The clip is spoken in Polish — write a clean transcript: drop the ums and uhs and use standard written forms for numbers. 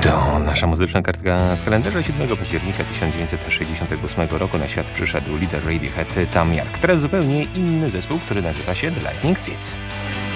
To nasza muzyczna kartka z kalendarza 7 października 1968 roku na świat przyszedł lider Radiohead Thom Yorke. Teraz zupełnie inny zespół, który nazywa się The Lightning Seeds.